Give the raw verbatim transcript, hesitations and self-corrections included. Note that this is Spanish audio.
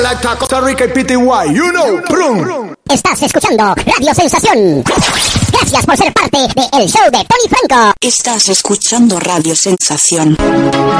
Like Costa Rica y P T Y, you know, brum. Estás escuchando Radio Sensación. Gracias por ser parte del show de Tony Franco. Estás escuchando Radio Sensación.